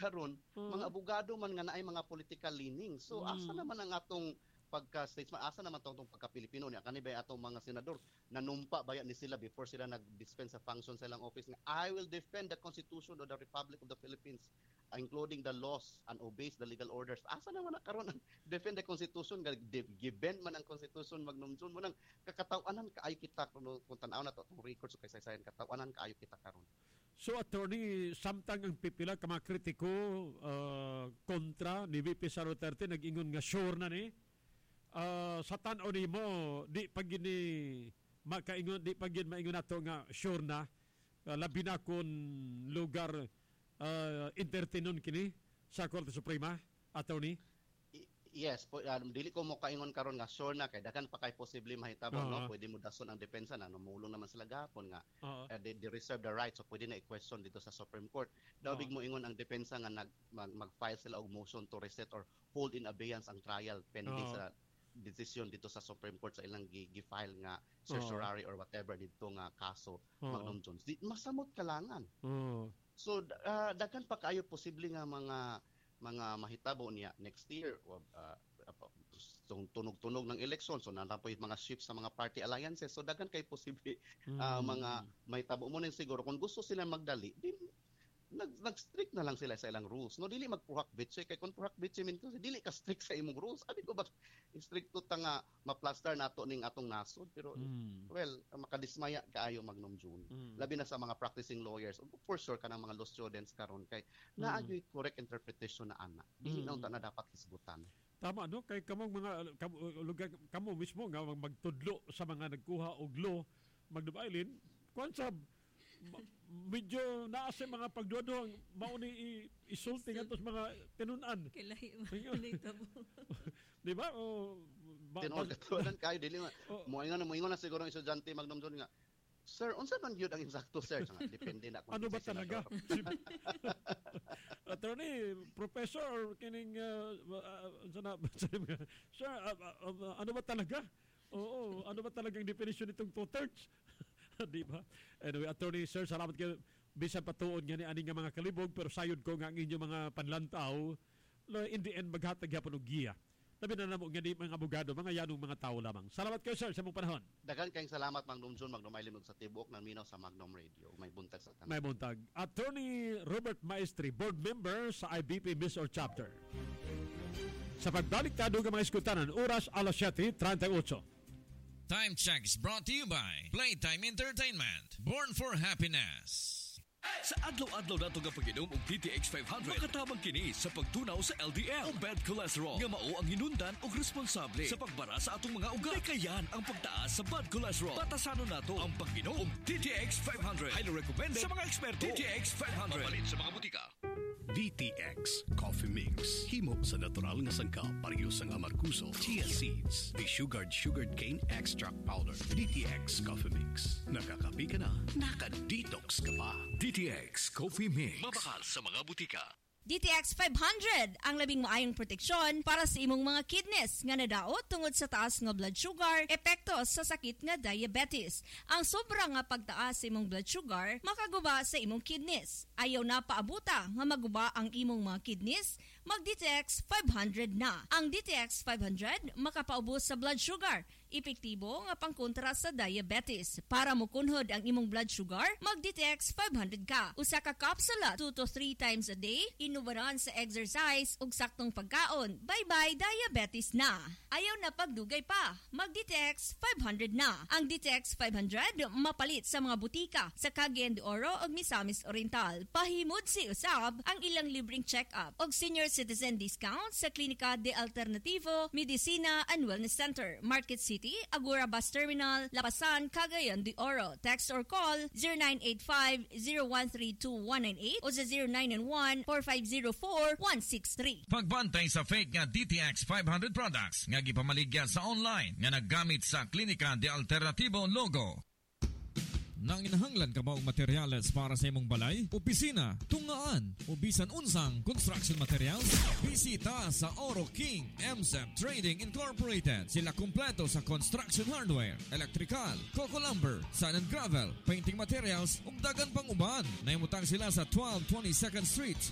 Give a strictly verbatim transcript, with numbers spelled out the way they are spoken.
karon Uh-huh. mga abogado man nga naay mga political leaning. So Mm. asa naman ang atong pagka-statesman, asa naman itong pagka-Pilipino niya, kani ba atong mga senador, nanumpa ba ni sila before sila nag-dispense sa function sa ilang office nga, I will defend the Constitution of the Republic of the Philippines, including the laws and obeys the legal orders. Asa naman na karon ang defend the Constitution, given man ang Constitution, magnumdson mo nang kakatawanan kaayo kita, kung, kung tanaw na ito, itong records o kasaysayan, katawanan kaayo kita karon. So, Attorney, samtang ang pipila ka mga kritiko uh, kontra ni V P Sara Duterte, nag-ingon nga sure na ni, uh, sa tan-o ni mo, di pagini makaingon, di pagin maingon nato nga sure na, uh, labi na kung lugar uh, entertainon kini sa Korte Suprema, Attorney? Yes, po, um, dili ko mo kaingon karon nga sure na kay daghan pa kay posible mahitabo, uh-huh. no, pwede mo dason ang depensa na namulong naman sila gahapon nga uh-huh. uh, they, they reserve the right, so pwede na i-question dito sa Supreme Court. Daw big uh-huh. mo ingon ang depensa nga nag mag, mag-file sila og motion to reset or hold in abeyance ang trial pending uh-huh. sa decision dito sa Supreme Court sa ilang gi-file nga certiorari uh-huh. or whatever dito nga kaso, uh-huh. Magnum Jones. Di, masamot kalangan. Uh-huh. So uh, daghan pa kayo posible nga mga mga mahitabo niya next year, uh, tunog-tunog ng election, so nanapoy mga shifts sa mga party alliances, so daghan kay posible uh, mm. mga mahitabo mo nin siguro kung gusto sila magdali, din nag nag-strict na lang sila sa ilang rules, no, dili magpuhak bitse kay kung puhak bitse min ko dili ka strict sa imong rules, abi ko ba stricto ta nga ma-plaster nato ning atong nasod, pero mm. well makadismaya kaayo Magnum June, mm. labi na sa mga practicing lawyers, for sure kanang mga law students karon kay mm. naagyoy correct interpretation na ana, dili mm. na na dapat hisgutan. Tama, no, kay kamong mga kamo, lugar kamo mismo nga magtudlo sa mga nagkuha og law Magnum Island, kung sa medyo naasa mga pagduado mao ni isulti ngadto sa mga tinunan. Kilay mo. Di ba? O tinunan katuan kayo dili mo ingon mo ingon na siguro ang estudyante Magnum June nga, sir, unsa man gyud ang insakto sir? Nga, depende na kung ano ba talaga? Attorney, professor, kining uh, uh, sana, sir, uh, uh, ano ba talaga? Oo, ano ba talagang definition nitong two-thirds? Di ba? Anyway, Attorney, sir, salamat kayo. Bisan patuon nga ni aning nga mga kalibog, pero sayod ko nga ang inyong mga panlantaw, in the end, maghatag yapon og giya. Tabi na namo nga di mga abogado, mga yanong mga tao lamang. Salamat kayo, sir, sa mong panahon. Dagan kayong salamat, Magnum June, Magnum Island sa tibok ng minaw sa Magnum Radio. May buntag sa tanan. May buntag. Attorney Robert Maestri, board member sa I B P Misor Chapter. Sa pagbalik tayo ng mga iskutanan, oras alas siyete treinta y ocho. Time check is brought to you by Playtime Entertainment. Born for happiness. Sa adlaw-adlaw nato nga pag-inom og D T X five hundred, makatabang kini sa pagtunaw sa L D L o bad cholesterol nga mao ang hinundan og responsable sa pagbara sa atong mga ugat. Kayan ang pagtaas sa bad cholesterol. Batasanon nato ang pag-inom og D T X five hundred. Highly recommended sa mga eksperto. D T X five hundred. Mapalit sa mga butika. D T X Coffee Mix. Himo sa natural nga sangkap, parehas ang amarkuso, chia seeds, de-sugared sugared cane extract powder. D T X Coffee Mix. Nakakapi ka na, naka-detox ka pa. D T X Coffee Mix. Mabakal sa mga butika. D T X five hundred ang labing maayong proteksyon para sa imong mga kidneys nga nadaot tungod sa taas nga blood sugar, epekto sa sakit nga diabetes. Ang sobra nga pagtaas sa imong blood sugar makaguba sa imong kidneys. Ayaw na paabuta nga maguba ang imong mga kidneys, mag-D T X five hundred na. Ang D T X five hundred makapaubos sa blood sugar, epektibo nga pangkontra sa diabetes. Para mukunhod ang imong blood sugar, mag-D T X five hundred ka. Usa ka kapsula two to three times a day, inubaran sa exercise ug saktong pagkaon. Bye-bye diabetes na. Ayaw na pagdugay pa, mag-D T X five hundred na. Ang D T X five hundred mapalit sa mga butika sa Cagayan de Oro ug Misamis Oriental. Pahimod si usab ang ilang libreng check-up ug senior citizen discount sa Klinika de Alternativo, Medicina and Wellness Center, Market City, Agora Bus Terminal, Lapasan, Cagayan de Oro. Text or call zero nine eight five zero one three two one nine eight o sa zero nine nine one four five zero four one six three. Pagbantay sa fake nga D T X five hundred products nga gipamaligya sa online nga naggamit sa Klinika de Alternativo logo. Nang inahanglan ka maong materyales para sa imong balay, opisina, tungaan, o bisan unsang construction materials, bisita sa Oro King M S E P Trading Incorporated. Sila kumpleto sa construction hardware, electrical, coco lumber, sand and gravel, painting materials, ug dagan pang uban. Nahimutang sila sa twelve twenty-second Street,